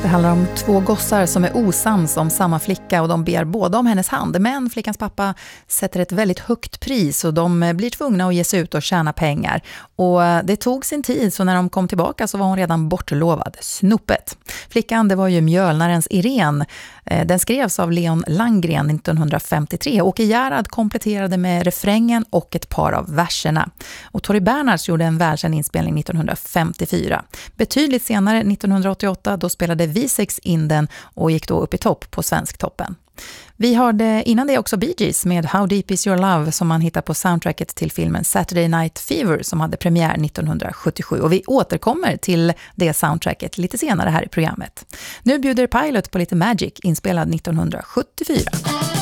Det handlar om två gossar som är osams om samma flicka och de ber båda om hennes hand. Men flickans pappa sätter ett väldigt högt pris och de blir tvungna att ge sig ut och tjäna pengar. Och det tog sin tid, så när de kom tillbaka så var hon redan bortlovad. Snopet. Flickan, det var ju Mjölnarens Irene. Den skrevs av Leon Landgren 1953. Åke Gerhard kompletterade med refrängen och ett par av verserna. Och Tori Bernhards gjorde en välkänd inspelning 1954. Betydligt senare, 1988, då spelade V6 in den och gick då upp i topp på Svensktoppen. Vi hörde innan det också Bee Gees med How Deep Is Your Love som man hittar på soundtracket till filmen Saturday Night Fever som hade premiär 1977. Och vi återkommer till det soundtracket lite senare här i programmet. Nu bjuder Pilot på lite Magic inspelad 1974.